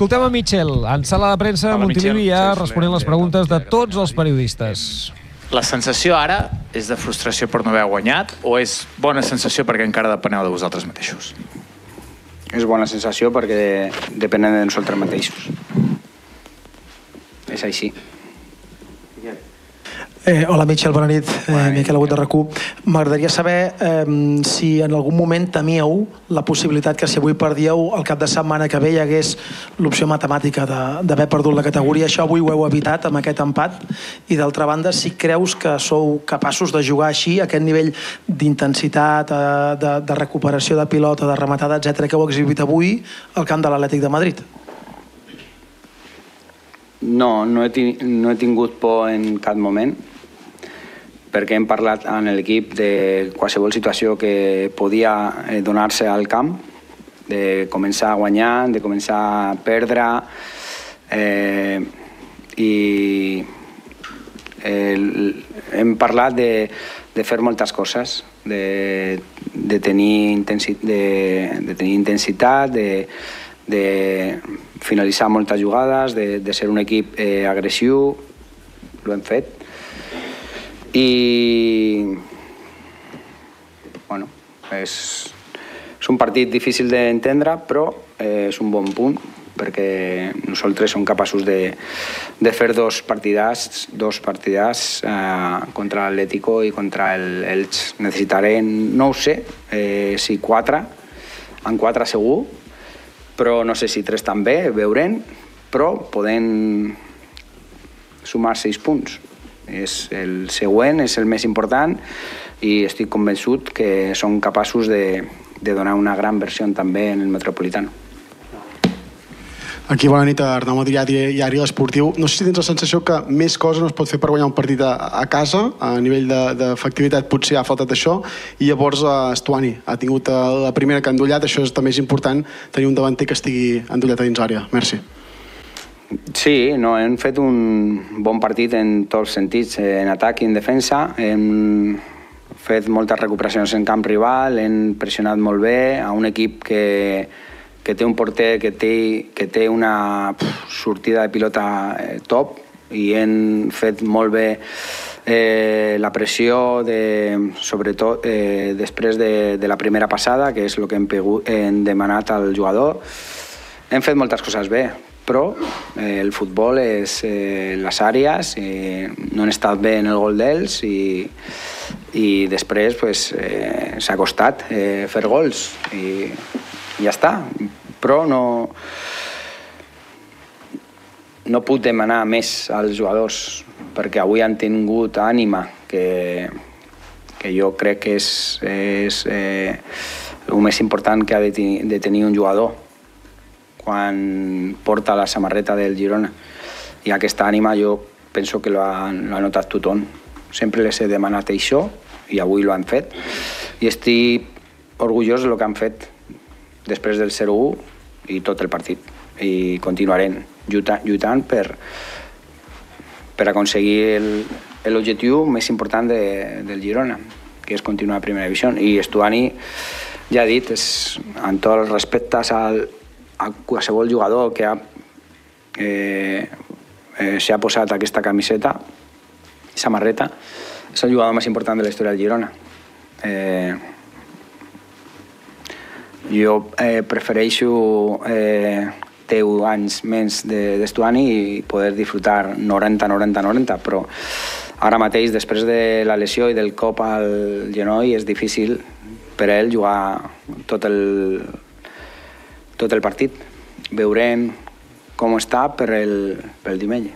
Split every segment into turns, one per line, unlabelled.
Escoltem a Mitchell, en sala de premsa a Montilivi, ja responent les preguntes de tots els periodistes.
La sensació ara és de frustració per no haver guanyat o és bona sensació perquè encara depeneu de vosaltres mateixos?
És bona sensació perquè depenem de nosaltres mateixos. És així.
Hola Mitchell, bona nit. Miquel Agut de RAC1. M'agradaria saber si en algun moment temíeu la possibilitat que si avui perdíeu el cap de setmana que ve hi hagués l'opció matemàtica d'haver perdut la categoria. Això avui ho heu evitat amb aquest empat. I d'altra banda, si creus que sou capaços de jugar així, aquest nivell d'intensitat, de recuperació de pilota, de rematada, etc., que heu exhibit avui al camp de l'Atlètic de Madrid.
No he tingut por en cap moment, perquè hem parlat en l'equip de qualsevol situació que podia donar-se al camp, de començar a guanyar, de començar a perdre, i hem parlat de fer moltes coses, de tenir intensitat, de finalitzar moltes jugades, de ser un equip agressiu. Ho hem fet. I bueno, és un partit difícil d'entendre, però és un bon punt perquè nosaltres som capaços de fer dos partidars contra l'Atlético i contra ells. Necessitarem, no ho sé, si 4, en 4 segur, però no sé si 3 també, veurem, però podem sumar 6 punts. És el següent, és el més important i estic convençut que són capaços de donar una gran versió també en el Metropolitano.
Aquí, bona nit, Arnau Madriat i Àrea Esportiu. No sé si tens la sensació que més cosa no es pot fer per guanyar un partit a casa, a nivell d'efectivitat potser ha faltat això, i llavors Stuani ha tingut la primera que ha endollat. Això també és important, tenir un davanter que estigui endollat a dins l'àrea. Merci.
Sí, no, hem fet un bon partit en tots els sentits, en atac i en defensa. Hem fet moltes recuperacions en camp rival, hem pressionat molt bé a un equip que té un porter que té una sortida de pilota top i hem fet molt bé la pressió, sobretot després de la primera passada, que és el que hem demanat al jugador. Hem fet moltes coses bé, però el futbol és les àrees, no han estat bé en el gol d'ells i després s'ha costat fer gols i ja està, però no puc demanar més als jugadors perquè avui han tingut ànima, que jo crec que és el més important que ha de tenir un jugador quan porta la samarreta del Girona. I aquesta ànima jo penso que l'ha notat tothom. Sempre les he demanat això i avui l'han fet. I estic orgullós del que han fet després del 0-1 i tot el partit. I continuarem lluitant per aconseguir l'objectiu més important del Girona, que és continuar a primera divisió. I Stuani, ja he dit, amb tots els respectes a qualsevol jugador que s'ha posat aquesta camiseta, samarreta, és el jugador més important de la història del Girona. Jo prefereixo 10 anys menys d'Estuani i poder disfrutar 90, però ara mateix, després de la lesió i del cop al genoll, és difícil per a ell jugar tot el partit. Veurem com està per el diumenge.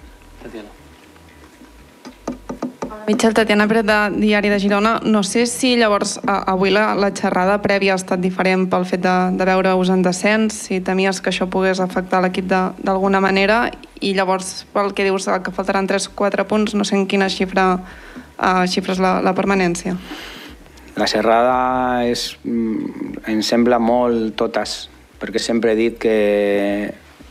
Mitchell, Tatiana Pérez, de Diari de Girona. No sé si llavors avui la xerrada prèvia ha estat diferent pel fet de veure-us en descens, si temies que això pogués afectar l'equip d'alguna manera, i llavors pel que dius que faltaran 3-4 punts, no sé en quina xifres la permanència.
La xerrada em sembla molt totes, perquè sempre he dit que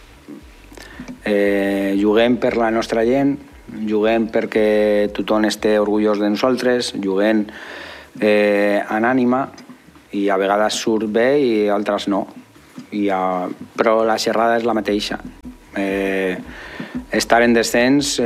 juguem per la nostra gent, juguem perquè tothom esté orgullós de nosaltres, juguem en ànima i a vegades surt bé i altres no. Però la xerrada és la mateixa. Estar en descens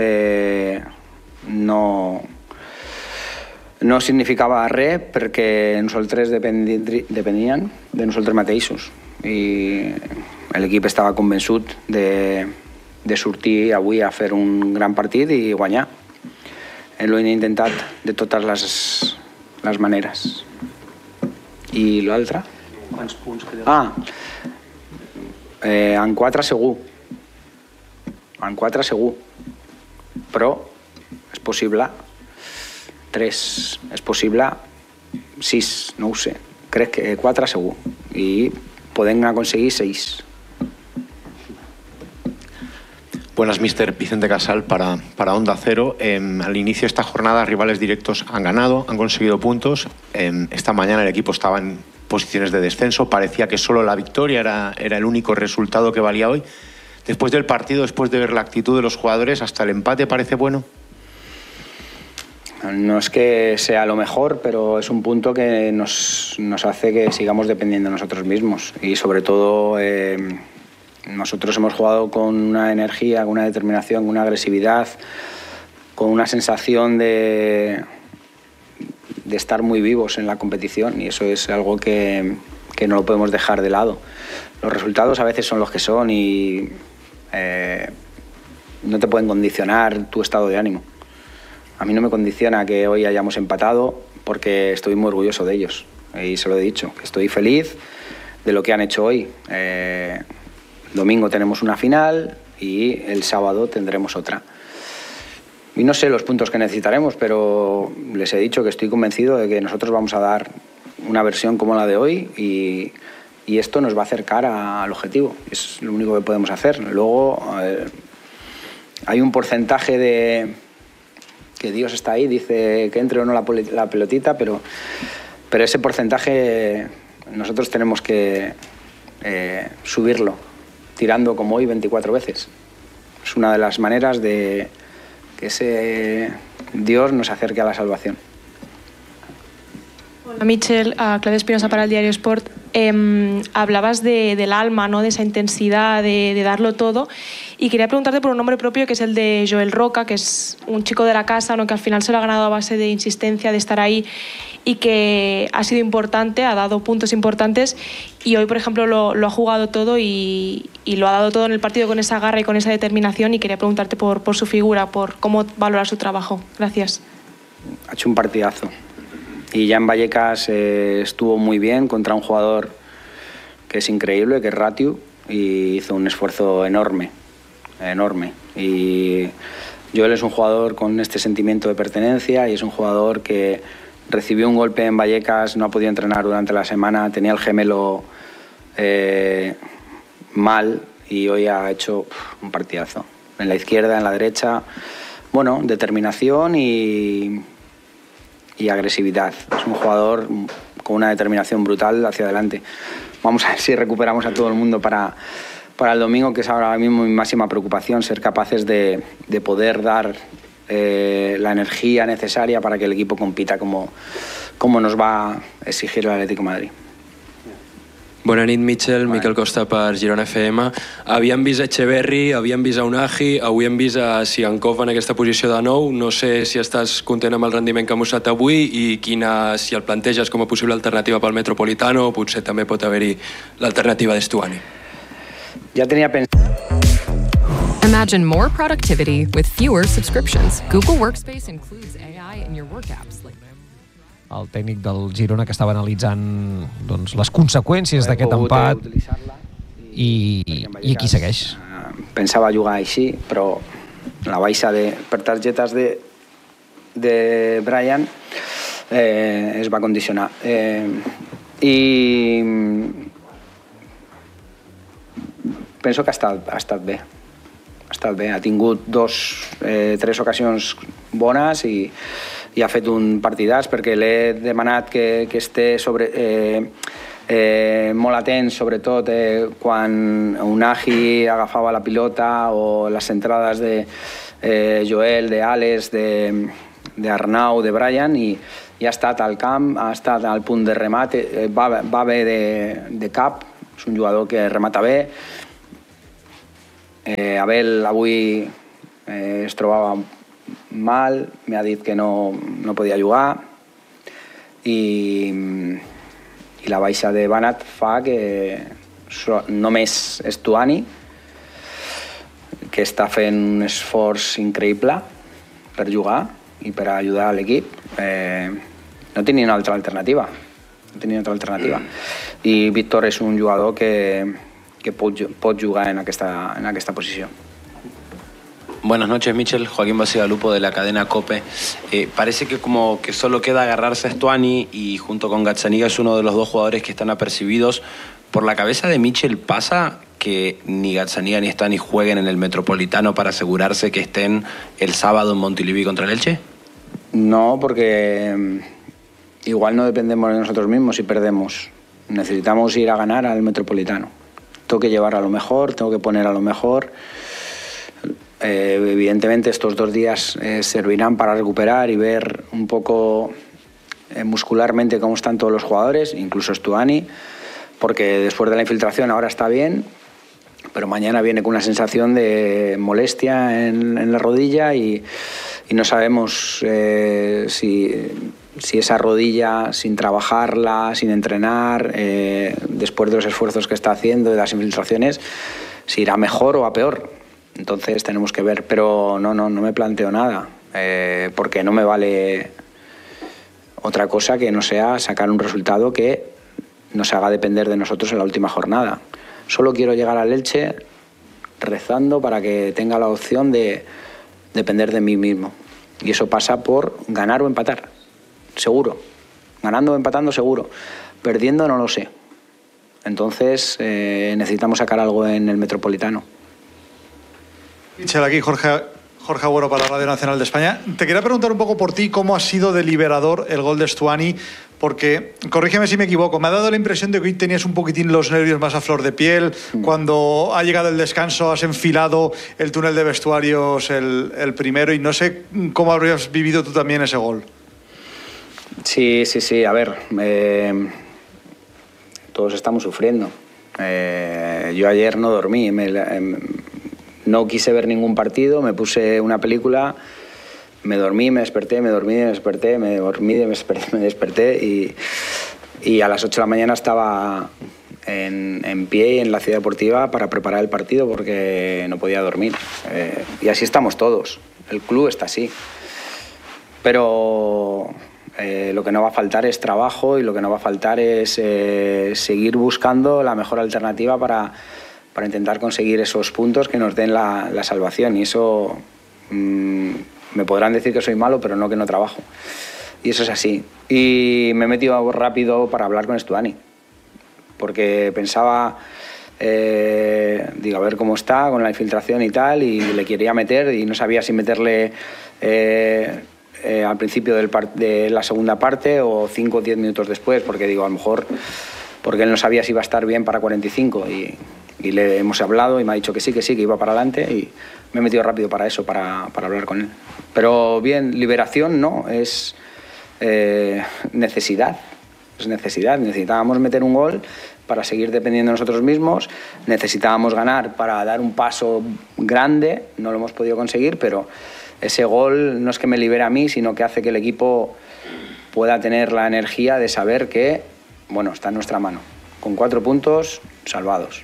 no significava res perquè nosaltres depenien de nosaltres mateixos i l'equip estava convençut de sortir avui a fer un gran partit i guanyar. Ho hem intentat de totes les maneres. I l'altre?
Quants punts queden?
En 4 segur. En 4 segur. Però és possible 3, és possible 6, no ho sé. Crec que 4 segur. I podem aconseguir 6.
Buenas, mister. Vicente Casal para Onda Cero. Al inicio de esta jornada, rivales directos han ganado, han conseguido puntos. Esta mañana el equipo estaba en posiciones de descenso. Parecía que solo la victoria era el único resultado que valía hoy. Después del partido, después de ver la actitud de los jugadores, ¿hasta el empate parece bueno?
No es que sea lo mejor, pero es un punto que nos hace que sigamos dependiendo de nosotros mismos. Y sobre todo, nosotros hemos jugado con una energía, con una determinación, con una agresividad, con una sensación de estar muy vivos en la competición, y eso es algo que no lo podemos dejar de lado. Los resultados a veces son los que son y no te pueden condicionar tu estado de ánimo. A mí no me condiciona que hoy hayamos empatado porque estoy muy orgulloso de ellos y se lo he dicho, que estoy feliz de lo que han hecho hoy. Domingo tenemos una final y el sábado tendremos otra. Y no sé los puntos que necesitaremos, pero les he dicho que estoy convencido de que nosotros vamos a dar una versión como la de hoy y esto nos va a acercar al objetivo. Es lo único que podemos hacer. Luego hay un porcentaje de que Dios está ahí, dice que entre o no la pelotita, pero ese porcentaje nosotros tenemos que subirlo, tirando como hoy 24 veces. Es una de las maneras de que ese Dios nos acerque a la salvación.
Hola Michel, Claudia Espinosa para el Diario Sport. Hablabas del alma, ¿no? De esa intensidad, de darlo todo. Y quería preguntarte por un nombre propio que es el de Joel Roca, que es un chico de la casa, ¿no? Que al final se lo ha ganado a base de insistencia, de estar ahí y que ha sido importante, ha dado puntos importantes y hoy, por ejemplo, lo ha jugado todo y lo ha dado todo en el partido con esa garra y con esa determinación y quería preguntarte por su figura, por cómo valorar su trabajo. Gracias.
Ha hecho un partidazo. Y ya en Vallecas estuvo muy bien contra un jugador que es increíble, que es Ratiu, y hizo un esfuerzo enorme. Y Joel es un jugador con este sentimiento de pertenencia y es un jugador que recibió un golpe en Vallecas, no ha podido entrenar durante la semana, tenía el gemelo mal y hoy ha hecho un partidazo. En la izquierda, en la derecha, bueno, determinación y agresividad. Es un jugador con una determinación brutal hacia adelante. Vamos a ver si recuperamos a todo el mundo para el domingo, que es ahora mismo mi máxima preocupación, ser capaces de poder dar la energía necesaria para que el equipo compita como nos va a exigir el Atlético de Madrid.
Bona nit, Michel. Miquel Costa per Girona FM. Havíem vist Echeverri, havíem vist Unahi, avui hem vist a Siankov en aquesta posició de nou. No sé si estàs content amb el rendiment que ha mostrat avui i si el planteges com a possible alternativa pel Metropolitano o potser també pot haver-hi l'alternativa d'Estuani.
Ja tenia pensat.
Imagine more productivity with fewer subscriptions. Google Workspace includes AI in your work apps.
El tècnic del Girona que estava analitzant doncs, les conseqüències d'aquest empat i aquí segueix.
Pensava jugar així, però la baixa per targetes de Brian es va condicionar. I penso que ha estat bé. Ha tingut 3 ocasions bones i ha fet un partidàs perquè l'he demanat que esté molt atent, sobretot quan Unahi agafava la pilota o les entrades de Joel, d'Àlex, d'Arnau, de Brian i ha estat al camp, ha estat al punt de remat, va bé de cap, és un jugador que remata bé. Abel avui es trobava mal, m'ha dit que no podia jugar i la baixa de Banat fa que només Stuani, que està fent un esforç increïble per jugar i per ajudar l'equip, no tenia una altra alternativa. I Víctor és un jugador que pot jugar en aquesta posició.
Buenas noches, Michel. Joaquín Basigalupo de la cadena COPE. Parece que como que solo queda agarrarse a Stuani y junto con Gazzaniga es uno de los dos jugadores que están apercibidos. ¿Por la cabeza de Michel pasa que ni Gazzaniga ni Stuani jueguen en el Metropolitano para asegurarse que estén el sábado en Montilivi contra el Elche?
No, porque igual no dependemos de nosotros mismos si perdemos. Necesitamos ir a ganar al Metropolitano. Tengo que llevar a lo mejor, tengo que poner a lo mejor. Evidentemente estos 2 días servirán para recuperar y ver un poco muscularmente cómo están todos los jugadores, incluso Stuani, porque después de la infiltración ahora está bien, pero mañana viene con una sensación de molestia en la rodilla y no sabemos si esa rodilla, sin trabajarla, sin entrenar, después de los esfuerzos que está haciendo, de las infiltraciones, si irá mejor o a peor. Entonces tenemos que ver, pero no me planteo nada, porque no me vale otra cosa que no sea sacar un resultado que nos haga depender de nosotros en la última jornada. Solo quiero llegar al Elche rezando para que tenga la opción de depender de mí mismo. Y eso pasa por ganar o empatar, seguro. Ganando o empatando, seguro. Perdiendo, no lo sé. Entonces necesitamos sacar algo en el Metropolitano.
Michel, aquí Jorge Agüero para la Radio Nacional de España. Te quería preguntar un poco por ti cómo ha sido de liberador el gol de Stuani, porque, corrígeme si me equivoco, me ha dado la impresión de que hoy tenías un poquitín los nervios más a flor de piel. Cuando ha llegado el descanso has enfilado el túnel de vestuarios el primero y no sé cómo habrías vivido tú también ese gol.
Sí, a ver, todos estamos sufriendo. Yo ayer no dormí, no quise ver ningún partido, me puse una película, me dormí, me desperté, me dormí, me desperté, me dormí, me desperté y a las 8 de la mañana estaba en pie en la ciudad deportiva para preparar el partido porque no podía dormir. Y así estamos todos, el club está así. Pero lo que no va a faltar es trabajo y lo que no va a faltar es seguir buscando la mejor alternativa para intentar conseguir esos puntos que nos den la salvación. Y eso me podrán decir que soy malo, pero no que no trabajo. Y eso es así. Y me he metido rápido para hablar con Stuani, porque pensaba, digo, a ver cómo está con la infiltración y tal, y le quería meter y no sabía si meterle al principio de la segunda parte o 5 o 10 minutos después, porque digo, a lo mejor, porque él no sabía si iba a estar bien para 45 y le hemos hablado y me ha dicho que sí, que iba para adelante y me he metido rápido para eso, para hablar con él. Pero bien, liberación no, es necesidad. Es necesidad. Necesitábamos meter un gol para seguir dependiendo de nosotros mismos, necesitábamos ganar para dar un paso grande, no lo hemos podido conseguir, pero ese gol no es que me libere a mí, sino que hace que el equipo pueda tener la energía de saber que, bueno, está en nuestra mano, con 4 puntos salvados.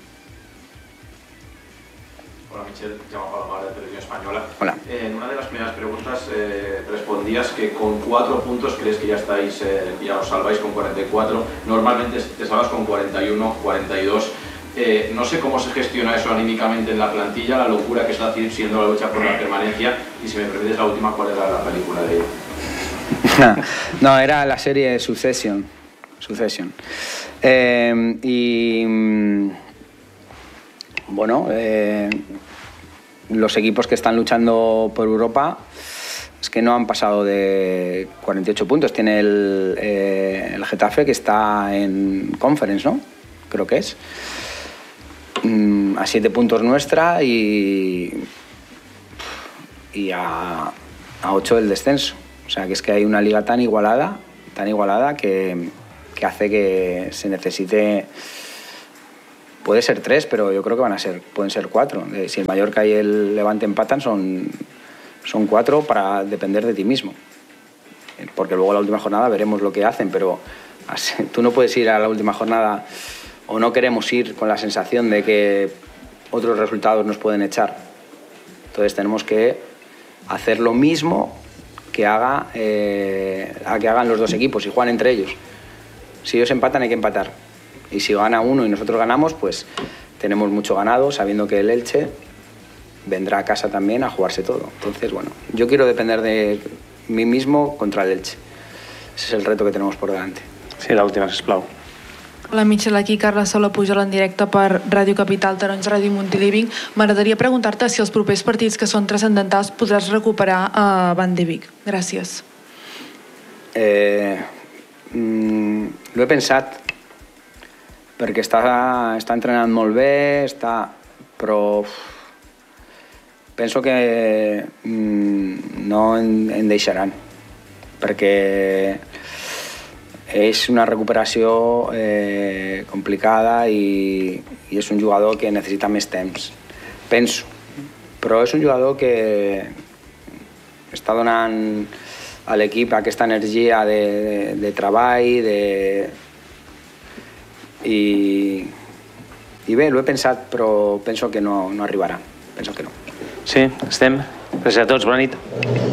Hola Michel, llamo Palomar de Televisión Española.
Hola.
En una de las primeras preguntas respondías que con 4 puntos crees que ya estáis, ya os salváis con 44. Normalmente te salvas con 41, 42. No sé cómo se gestiona eso anímicamente en la plantilla, la locura que está siendo la lucha por la permanencia. Y si me permites la última, ¿cuál era la película de ello?
No, era la serie Succession. Bueno, los equipos que están luchando por Europa es que no han pasado de 48 puntos. Tiene el Getafe, que está en Conference, ¿no? Creo que es. A 7 puntos nuestra y a 8 del descenso. O sea, que es que hay una liga tan igualada que hace que se necesite Puede ser 3, pero yo creo que pueden ser 4. Si el Mallorca y el Levante empatan, son 4 para depender de ti mismo. Porque luego a la última jornada veremos lo que hacen, pero tú no puedes ir a la última jornada, o no queremos ir con la sensación de que otros resultados nos pueden echar. Entonces tenemos que hacer lo mismo que hagan los dos equipos y juegan entre ellos. Si ellos empatan, hay que empatar. Y si gana uno y nosotros ganamos, pues tenemos mucho ganado, sabiendo que el Elche vendrá a casa también a jugarse todo. Entonces, bueno, yo quiero depender de mí mismo contra el Elche. Ese es el reto que tenemos por delante.
Sí, l'última, sisplau.
Hola, Mitchell, aquí Carla Sola Pujol en directe per Ràdio Capital, Taronja Ràdio Montiliving. M'agradaria preguntar-te si els propers partits que són transcendentals podràs recuperar a Van de Beek. Gràcies.
Lo he pensat, perquè està entrenant molt bé, però penso que no en deixaran, perquè és una recuperació complicada i és un jugador que necessita més temps, penso. Però és un jugador que està donant a l'equip aquesta energia de treball, i bé, l'ho he pensat, però penso que no arribarà. Penso que no.
Sí, estem. Gràcies a tots, bona nit.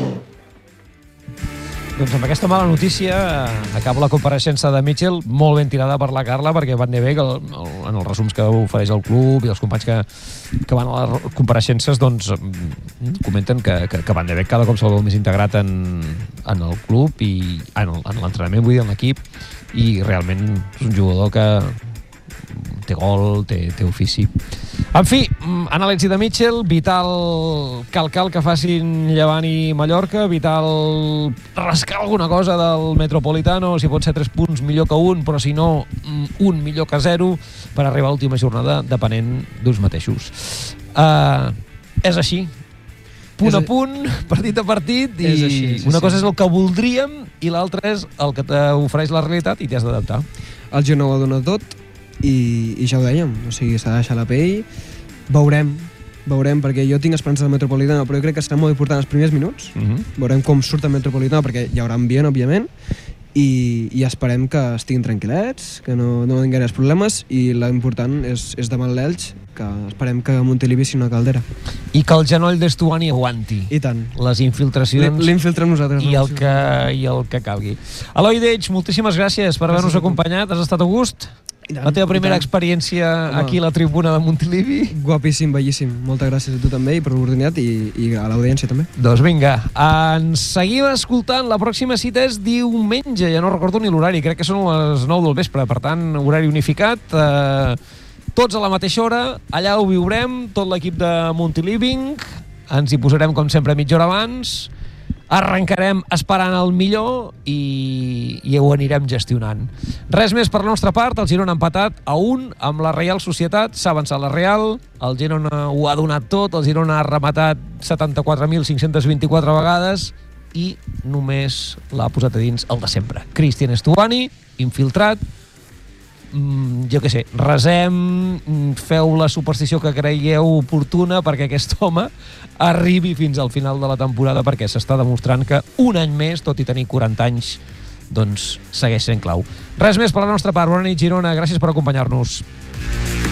Doncs amb aquesta mala notícia acaba la compareixença de Mitchell, molt ben tirada per la Carla, perquè Van de Beek, en els resums que ofereix el club i els companys que van a les compareixences, doncs comenten que Van de Beek cada cop se'l veu més integrat en el club i en l'entrenament, vull dir, en l'equip, i realment és un jugador que té gol, té ofici. En fi, anàlisi de Mitchell, vital cal que facin Llevant i Mallorca, vital rascar alguna cosa del Metropolitano, si pot ser 3 punts millor que 1, però si no, 1 millor que 0, per arribar a l'última jornada depenent d'uns mateixos. És així. Punt a punt, partit a partit, i una cosa és el que voldríem i l'altra és el que t'ofereix la realitat i t'hi has d'adaptar.
El Girona ho ha donat tot i ja ho dèiem, o sigui, s'ha de deixar la pell. Veurem, perquè jo tinc esperança del Metropolitano, però jo crec que serà molt important els primers minuts. Veurem com surt el Metropolitano, perquè hi haurà ambient, òbviament, i esperem que estiguin tranquil·lets, que no tinguin gaires problemes, i l'important és demà l'Elx, que esperem que Montilivi sigui una caldera.
I que el genoll d'Estuani aguanti.
I tant.
Les infiltracions.
L'infiltrem nosaltres.
I el que calgui. Eloi Deig, moltíssimes gràcies per haver-nos acompanyat. Has estat a gust? La teva primera experiència aquí a la tribuna de Montilivi?
Guapíssim, bellíssim. Moltes gràcies a tu també i per l'oportunitat i a l'audiència també.
Doncs vinga, ens seguim escoltant. La pròxima cita és diumenge, ja no recordo ni l'horari, crec que són les 9 del vespre, per tant, horari unificat. Tots a la mateixa hora, allà ho viurem, tot l'equip de Montiliving, ens hi posarem com sempre mitja hora abans, arrencarem esperant el millor i ho anirem gestionant. Res més per la nostra part, el Girona ha empatat a 1 amb la Reial Societat, s'ha avançat la Real, el Girona ho ha donat tot, el Girona ha rematat 74.524 vegades i només l'ha posat a dins el de sempre. Cristian Estuani, infiltrat, jo què sé, resem, feu la superstició que creieu oportuna perquè aquest home arribi fins al final de la temporada, perquè s'està demostrant que un any més, tot i tenir 40 anys, doncs segueix sent clau. Res més per la nostra part. Bona nit, Girona, gràcies per acompanyar-nos.